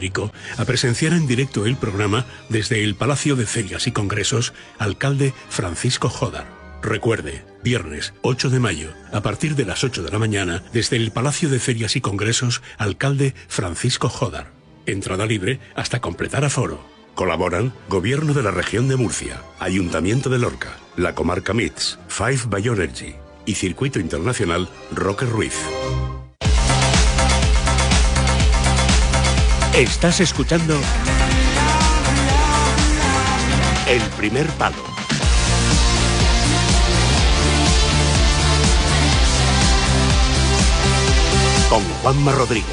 Ibérico a presenciar en directo el programa desde el Palacio de Ferias y Congresos Alcalde Francisco Jódar. Recuerde, viernes 8 de mayo, a partir de las 8 de la mañana, desde el Palacio de Ferias y Congresos Alcalde Francisco Jódar. Entrada libre hasta completar aforo. Colaboran Gobierno de la Región de Murcia, Ayuntamiento de Lorca, la Comarca MITS, Five Bioenergy y Circuito Internacional Roque Ruiz. Estás escuchando El Primer Palo con Juanma Rodríguez.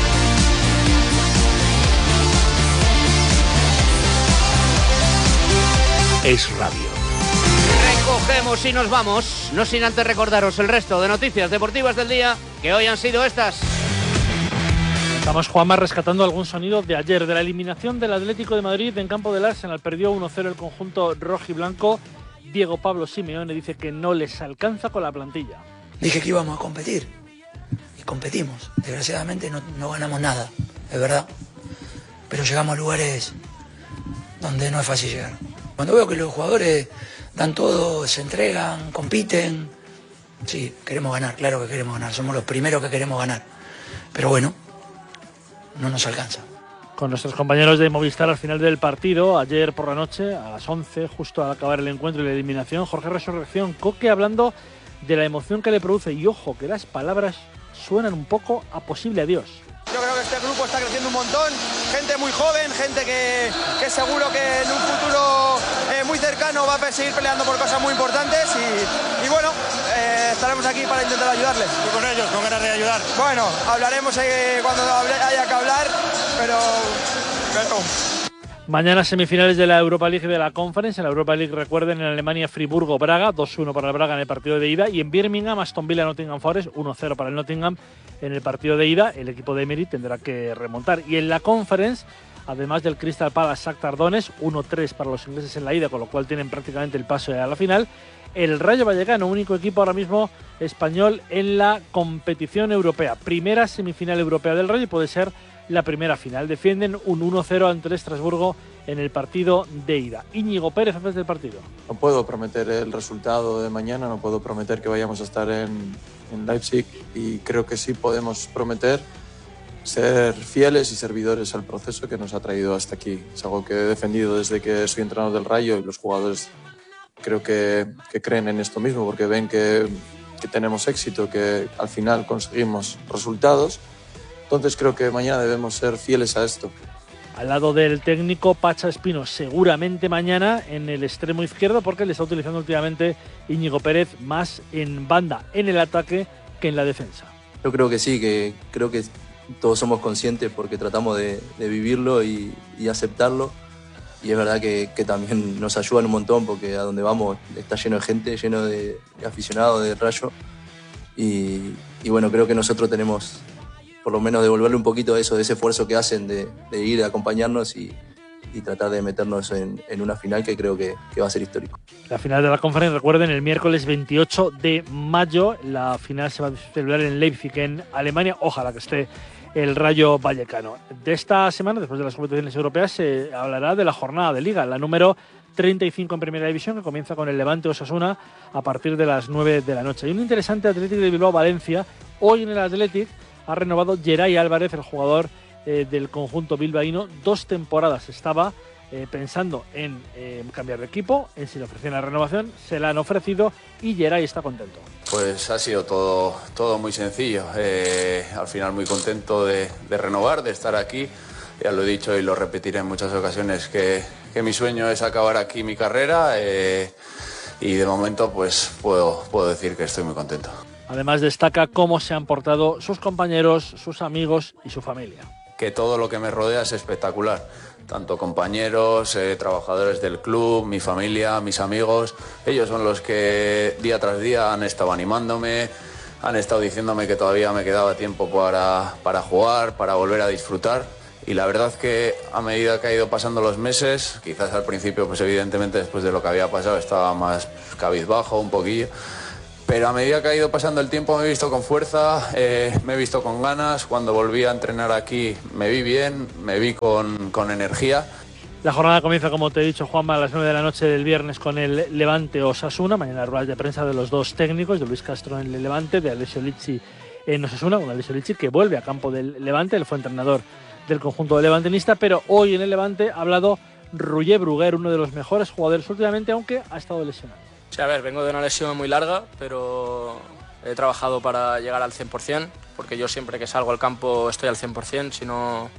Es radio. Recogemos y nos vamos, no sin antes recordaros el resto de noticias deportivas del día, que hoy han sido estas. Estamos, Juanma, rescatando algún sonido de ayer, de la eliminación del Atlético de Madrid en campo del Arsenal. Perdió 1-0 el conjunto rojiblanco. Diego Pablo Simeone dice que no les alcanza con la plantilla. Dije que íbamos a competir y competimos. Desgraciadamente no ganamos nada, es verdad. Pero llegamos a lugares donde no es fácil llegar. Cuando veo que los jugadores dan todo, se entregan, compiten, sí, queremos ganar, claro que queremos ganar. Somos los primeros que queremos ganar. Pero bueno, no nos alcanza. Con nuestros compañeros de Movistar al final del partido, ayer por la noche, a las 11, justo al acabar el encuentro y la eliminación, Jorge Resurrección Coque hablando de la emoción que le produce. Y ojo, que las palabras suenan un poco a posible adiós. Yo creo que este grupo está creciendo un montón, gente muy joven, gente que seguro que en un futuro muy cercano va a seguir peleando por cosas muy importantes y bueno, estaremos aquí para intentar ayudarles. ¿Y con ellos, con ganas de ayudar? Bueno, hablaremos cuando haya que hablar, pero... Mañana semifinales de la Europa League y de la Conference. En la Europa League, recuerden, en Alemania, Friburgo-Braga, 2-1 para el Braga en el partido de ida. Y en Birmingham, Aston Villa-Nottingham Forest, 1-0 para el Nottingham en el partido de ida. El equipo de Emery tendrá que remontar. Y en la Conference, además del Crystal Palace-Shakhtar Donetsk, 1-3 para los ingleses en la ida, con lo cual tienen prácticamente el paso a la final. El Rayo Vallecano, único equipo ahora mismo español en la competición europea. Primera semifinal europea del Rayo y puede ser la primera final. Defienden un 1-0 ante el Estrasburgo en el partido de ida. Íñigo Pérez antes del partido. No puedo prometer el resultado de mañana, no puedo prometer que vayamos a estar en Leipzig y creo que sí podemos prometer ser fieles y servidores al proceso que nos ha traído hasta aquí. Es algo que he defendido desde que soy entrenador del Rayo y los jugadores creo que creen en esto mismo porque ven que tenemos éxito, que al final conseguimos resultados. Entonces creo que mañana debemos ser fieles a esto. Al lado del técnico Pacha Espino, seguramente mañana en el extremo izquierdo, porque le está utilizando últimamente Íñigo Pérez más en banda, en el ataque, que en la defensa. Yo creo que sí, que creo que todos somos conscientes porque tratamos de vivirlo y aceptarlo. Y es verdad que también nos ayudan un montón porque a donde vamos está lleno de gente, lleno de aficionados del Rayo. Y bueno, creo que nosotros tenemos por lo menos devolverle un poquito de eso, de ese esfuerzo que hacen de ir a acompañarnos y tratar de meternos en una final que creo que va a ser histórico. La final de la Conference, recuerden, el miércoles 28 de mayo. La final se va a celebrar en Leipzig, en Alemania. Ojalá que esté el Rayo Vallecano. De esta semana, después de las competiciones europeas, se hablará de la jornada de Liga, la número 35 en Primera División, que comienza con el Levante Osasuna a partir de las 9 de la noche. Hay un interesante Athletic de Bilbao-Valencia. Hoy en el Athletic ha renovado Geray Álvarez, el jugador del conjunto bilbaíno. 2 temporadas estaba pensando en cambiar de equipo, en si le ofrecían la renovación, se la han ofrecido y Geray está contento. Pues ha sido todo muy sencillo. Al final muy contento de renovar, de estar aquí. Ya lo he dicho y lo repetiré en muchas ocasiones que mi sueño es acabar aquí mi carrera y de momento pues puedo decir que estoy muy contento. Además destaca cómo se han portado sus compañeros, sus amigos y su familia. Que todo lo que me rodea es espectacular, tanto compañeros, trabajadores del club, mi familia, mis amigos. Ellos son los que día tras día han estado animándome, han estado diciéndome que todavía me quedaba tiempo para jugar, para volver a disfrutar. Y la verdad que a medida que ha ido pasando los meses, quizás al principio pues evidentemente después de lo que había pasado estaba más cabizbajo un poquillo, pero a medida que ha ido pasando el tiempo me he visto con fuerza, me he visto con ganas. Cuando volví a entrenar aquí me vi bien, me vi con energía. La jornada comienza, como te he dicho, Juanma, a las 9 de la noche del viernes con el Levante Osasuna. Mañana ruedas de prensa de los dos técnicos, de Luis Castro en el Levante, de Alessio Lizzi en Osasuna. Un Alessio Lizzi que vuelve a campo del Levante, él fue entrenador del conjunto de levantinista, pero hoy en el Levante ha hablado Roger Bruguer, uno de los mejores jugadores últimamente, aunque ha estado lesionado. Sí, a ver, vengo de una lesión muy larga, pero he trabajado para llegar al 100%, porque yo siempre que salgo al campo estoy al 100%, si no,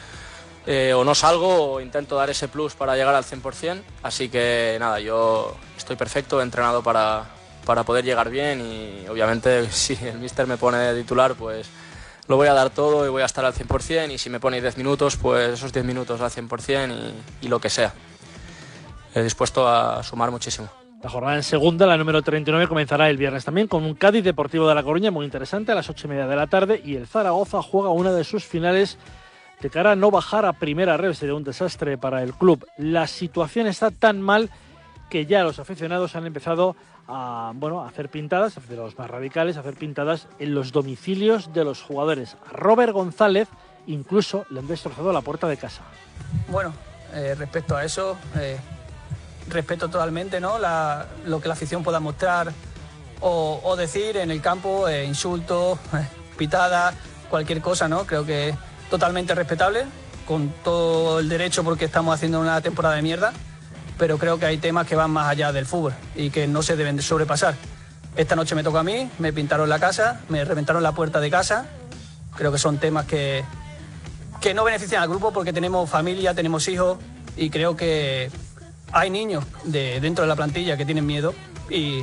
o no salgo o intento dar ese plus para llegar al 100%, así que nada, yo estoy perfecto, he entrenado para poder llegar bien y obviamente si el míster me pone de titular, pues lo voy a dar todo y voy a estar al 100%, y si me ponéis 10 minutos, pues esos 10 minutos al 100% y lo que sea. He dispuesto a sumar muchísimo. La jornada en segunda, la número 39, comenzará el viernes también con un Cádiz Deportivo de La Coruña muy interesante a las 8:30 de la tarde, y el Zaragoza juega una de sus finales de cara a no bajar a primera red. Sería un desastre para el club. La situación está tan mal que ya los aficionados han empezado a hacer pintadas, de los más radicales, a hacer pintadas en los domicilios de los jugadores. A Robert González incluso le han destrozado la puerta de casa. Bueno, respecto a eso, respeto totalmente, ¿no? Lo que la afición pueda mostrar o decir en el campo, insultos, pitadas, cualquier cosa, ¿no? Creo que es totalmente respetable, con todo el derecho, porque estamos haciendo una temporada de mierda, pero creo que hay temas que van más allá del fútbol y que no se deben de sobrepasar. Esta noche me tocó a mí, me pintaron la casa, me reventaron la puerta de casa. Creo que son temas que no benefician al grupo, porque tenemos familia, tenemos hijos, y creo que hay niños dentro de la plantilla que tienen miedo, y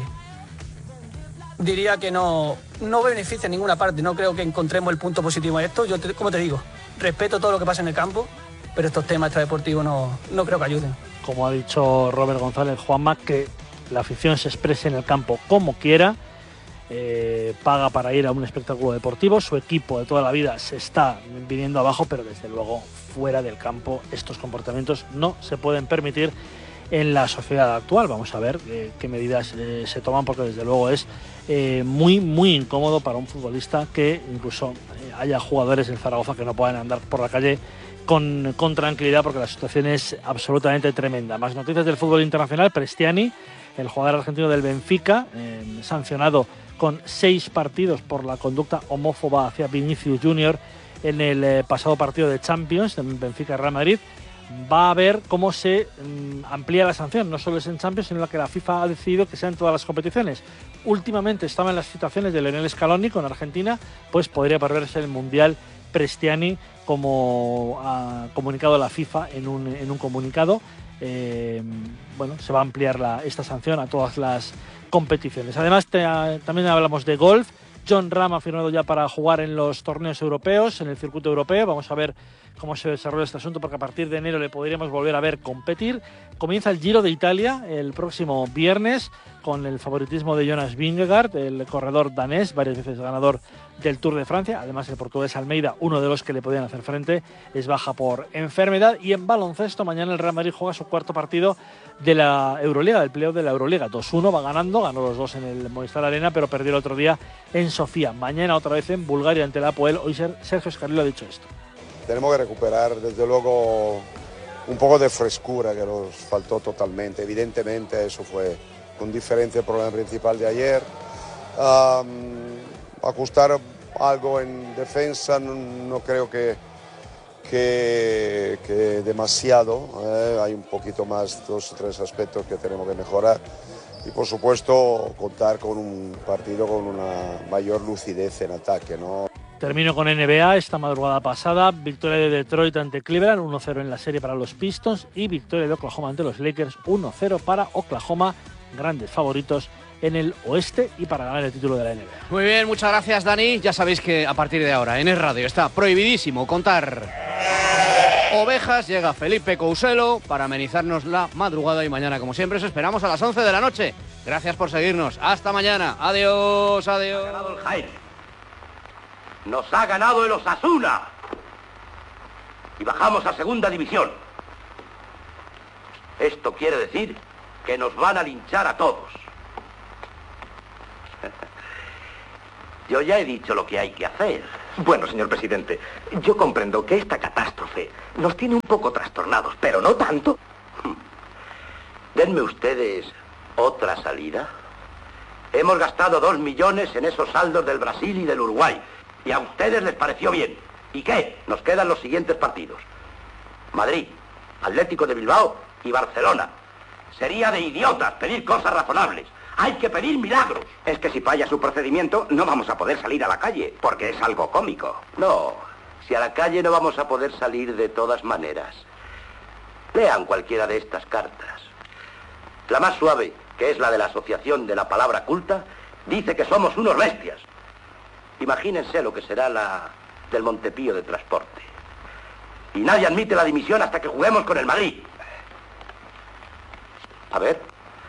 diría que no beneficia en ninguna parte. No creo que encontremos el punto positivo en esto. Como te digo, respeto todo lo que pasa en el campo, pero estos temas extradeportivos no creo que ayuden. Como ha dicho Robert González, Juanma, que la afición se exprese en el campo como quiera, paga para ir a un espectáculo deportivo, su equipo de toda la vida se está viniendo abajo, pero desde luego fuera del campo estos comportamientos no se pueden permitir en la sociedad actual. Vamos a ver qué medidas se toman, porque desde luego es muy, muy incómodo para un futbolista que incluso haya jugadores en Zaragoza que no puedan andar por la calle con tranquilidad, porque la situación es absolutamente tremenda. Más noticias del fútbol internacional. Prestiani, el jugador argentino del Benfica, sancionado con 6 partidos por la conducta homófoba hacia Vinicius Junior en el pasado partido de Champions del Benfica-Real Madrid. Va a ver cómo se amplía la sanción, no solo es en Champions, sino la que la FIFA ha decidido que sea en todas las competiciones. Últimamente estaba en las situaciones de Lionel Scaloni con Argentina, pues podría perderse el Mundial Prestiani, como ha comunicado la FIFA en un comunicado. Se va a ampliar esta sanción a todas las competiciones. Además, también hablamos de golf. Jon Rahm ha firmado ya para jugar en los torneos europeos, en el circuito europeo. Vamos a ver cómo se desarrolla este asunto, porque a partir de enero le podríamos volver a ver competir. Comienza el Giro de Italia el próximo viernes, con el favoritismo de Jonas Vingegaard, el corredor danés, varias veces ganador del Tour de Francia. Además, el portugués Almeida, uno de los que le podían hacer frente, es baja por enfermedad. Y en baloncesto, mañana el Real Madrid juega su cuarto partido de la Euroliga, del playoff de la Euroliga. 2-1, va ganando, ganó los dos en el Movistar Arena, pero perdió el otro día en Sofía. Mañana otra vez en Bulgaria ante el Apoel. Hoy Sergio Escarrillo ha dicho esto. Tenemos que recuperar, desde luego, un poco de frescura que nos faltó totalmente. Evidentemente, eso fue con diferencia el problema principal de ayer. Ajustar algo en defensa no creo que demasiado. Hay un poquito más, 2 o 3 aspectos que tenemos que mejorar. Y por supuesto contar con un partido con una mayor lucidez en ataque, ¿no? Termino con NBA. Esta madrugada pasada, victoria de Detroit ante Cleveland, 1-0 en la serie para los Pistons, y victoria de Oklahoma ante los Lakers, 1-0 para Oklahoma, grandes favoritos en el oeste y para ganar el título de la NBA. Muy bien, muchas gracias, Dani. Ya sabéis que a partir de ahora en Es Radio está prohibidísimo contar ovejas. Llega Felipe Couselo para amenizarnos la madrugada, y mañana, como siempre, os esperamos a las 11 de la noche. Gracias por seguirnos. Hasta mañana. Adiós, adiós. Nos ha ganado el Jaén. Nos ha ganado el Osasuna. Y bajamos a segunda división. Esto quiere decir que nos van a linchar a todos. Yo ya he dicho lo que hay que hacer. Bueno, señor presidente, yo comprendo que esta catástrofe nos tiene un poco trastornados, pero no tanto. Denme ustedes otra salida. Hemos gastado 2 millones en esos saldos del Brasil y del Uruguay. Y a ustedes les pareció bien. ¿Y qué? Nos quedan los siguientes partidos: Madrid, Atlético de Bilbao y Barcelona. Sería de idiotas pedir cosas razonables. Hay que pedir milagros. Es que si falla su procedimiento, no vamos a poder salir a la calle, porque es algo cómico. No, si a la calle no vamos a poder salir de todas maneras. Lean cualquiera de estas cartas. La más suave, que es la de la Asociación de la Palabra Culta, dice que somos unos bestias. Imagínense lo que será la del Montepío de Transporte. Y nadie admite la dimisión hasta que juguemos con el Madrid. A ver.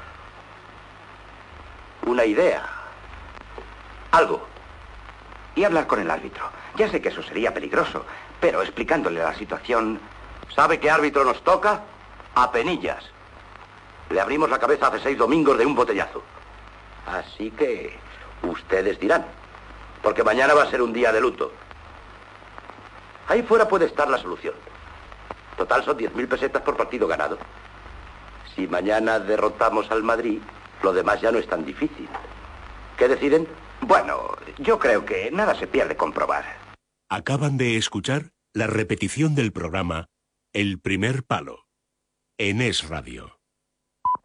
Una idea. Algo. Y hablar con el árbitro. Ya sé que eso sería peligroso, pero explicándole la situación... ¿Sabe qué árbitro nos toca? A Penillas. Le abrimos la cabeza hace 6 domingos de un botellazo. Así que ustedes dirán, porque mañana va a ser un día de luto. Ahí fuera puede estar la solución. Total son 10.000 pesetas por partido ganado. Si mañana derrotamos al Madrid, lo demás ya no es tan difícil. ¿Qué deciden? Bueno, yo creo que nada se pierde con probar. Acaban de escuchar la repetición del programa El Primer Palo en Es Radio.